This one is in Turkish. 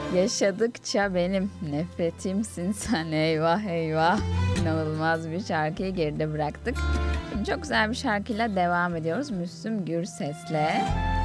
Yaşadıkça benim nefretimsin sen, eyvah eyvah. İnanılmaz bir şarkıyı geride bıraktık. Şimdi çok güzel bir şarkıyla devam ediyoruz. Müslüm Gürses'le